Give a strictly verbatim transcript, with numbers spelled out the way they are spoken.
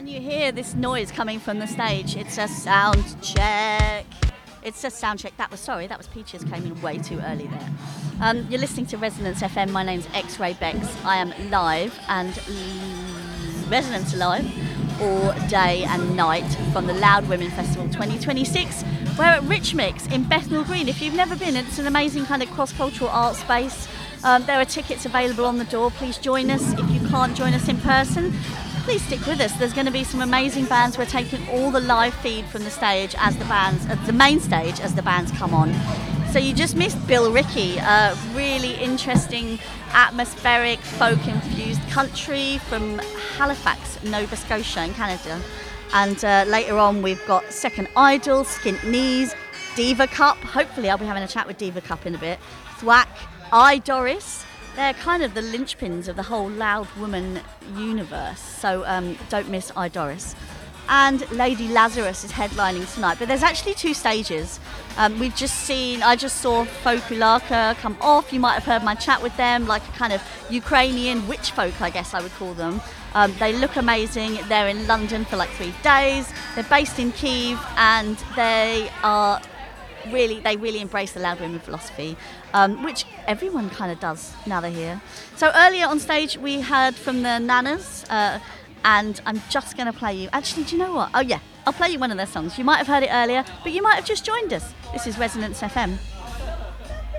Can you hear this noise coming from the stage? It's a sound check. It's a sound check. That was, sorry, that was Peaches came in way too early there. Um, you're listening to Resonance F M. My name's X-Ray Bex. I am live and l- Resonance Live all day and night from the Loud Women Festival twenty twenty-six. We're at Rich Mix in Bethnal Green. If you've never been, it's an amazing kind of cross-cultural art space. Um, there are tickets available on the door. Please join us. If you can't join us in person, please stick with us. There's going to be some amazing bands. We're taking all the live feed from the stage as the bands, uh, the main stage as the bands come on. So you just missed Bill Ricky, a really interesting, atmospheric, folk-infused country from Halifax, Nova Scotia in Canada. And uh, later on we've got Second Idol, Skint Knees, Diva Cup. Hopefully I'll be having a chat with Diva Cup in a bit. Thwack, I, Doris. They're kind of the linchpins of the whole Loud Woman universe. So um, don't miss I, Doris. And Lady Lazarus is headlining tonight. But there's actually two stages. Um, we've just seen, I just saw Folkulaka come off. You might have heard my chat with them, like a kind of Ukrainian witch folk, I guess I would call them. Um, they look amazing. They're in London for like three days. They're based in Kyiv and they are really, they really embrace the Loud Women philosophy, um, which everyone kind of does now they're here. So earlier on stage we heard from the Nanas, uh, and I'm just going to play you, actually, do you know what? Oh yeah, I'll play you one of their songs. You might have heard it earlier, but you might have just joined us. This is Resonance F M.